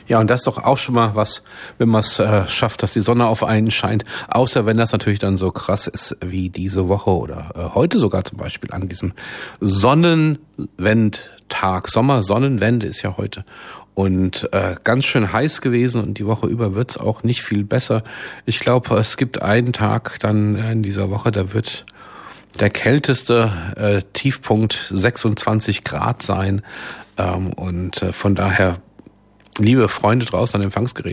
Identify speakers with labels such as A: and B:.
A: Ja, und das ist doch auch schon mal was, wenn man es schafft, dass die Sonne auf einen scheint. Außer wenn das natürlich dann so krass ist wie diese Woche oder heute sogar zum Beispiel an diesem Sonnenwendtag. Sommersonnenwende ist ja heute. Und ganz schön heiß gewesen und die Woche über wird's auch nicht viel besser. Ich glaube, es gibt einen Tag dann in dieser Woche, da wird der kälteste Tiefpunkt 26 Grad sein. Und von daher, liebe Freunde draußen an Empfangsgeräten,